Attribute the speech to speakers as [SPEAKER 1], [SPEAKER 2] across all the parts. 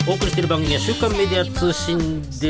[SPEAKER 1] お送りしている番組は週刊メディア通信です。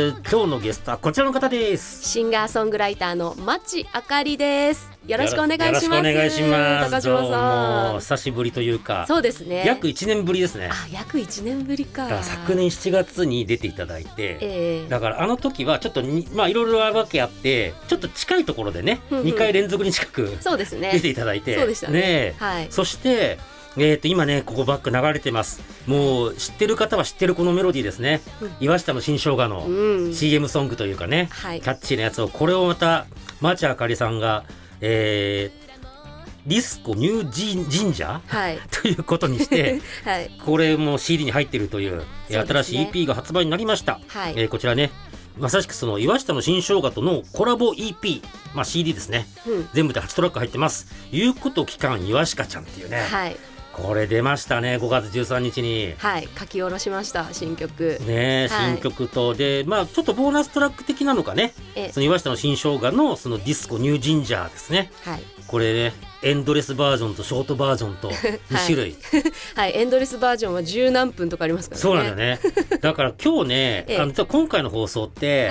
[SPEAKER 1] 今日のゲストはこちらの方です。
[SPEAKER 2] シンガーソングライターの町あかりです。よろしくお願いします。
[SPEAKER 1] よろしくお願いします。
[SPEAKER 2] 高島さん、
[SPEAKER 1] どうも久しぶりというか、
[SPEAKER 2] そうですね、
[SPEAKER 1] 約1年ぶりですね。
[SPEAKER 2] 約1年ぶりか。
[SPEAKER 1] だから昨年7月に出ていただいて、だからあの時はちょっといろいろわけあってちょっと近いところでね、2回連続に近く
[SPEAKER 2] そうですね、
[SPEAKER 1] 出ていただいて、
[SPEAKER 2] そうでしたね。はい、
[SPEAKER 1] そして今ねここバック流れてます。もう知ってる方は知ってるこのメロディーですね、岩下の新生姜の CM ソングというかね、キャッチーなやつを、これをまた町あかりさんが、ディスコニュージンジャー、ということにして、これも CD に入っているという、新しい EP が発売になりました。こちらね、まさしくその岩下の新生姜とのコラボ EP、CD ですね、全部で8トラック入ってます。いうこと期間岩下ちゃんっていうね、これ出ましたね。5月13日に
[SPEAKER 2] 書き下ろしました新曲
[SPEAKER 1] ね、新曲とで、ちょっとボーナストラック的なのかね、その岩下の新生姜のそのディスコニュージンジャーですね、これねエンドレスバージョンとショートバージョンと2種類
[SPEAKER 2] エンドレスバージョンは10何分とかありますからね。
[SPEAKER 1] そうなんだよね。だから今日ね、今回の放送って、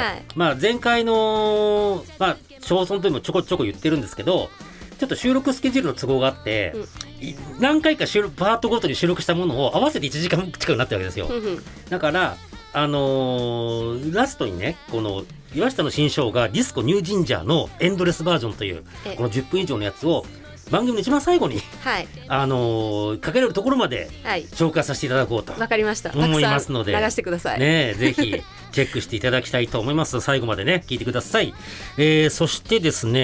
[SPEAKER 1] 前回の詳細でもちょこちょこ言ってるんですけど、ちょっと収録スケジュールの都合があって、何回かパートごとに収録したものを合わせて1時間近くなったわけですよ。だからラストにね、この岩下の新生姜ディスコニュージンジャーのエンドレスバージョンというこの10分以上のやつを番組の一番最後に、かけれるところまで紹介させていただこうと思いますので、
[SPEAKER 2] 流してください
[SPEAKER 1] ね、ぜひチェックしていただきたいと思います。最後までね聞いてください。そしてですね、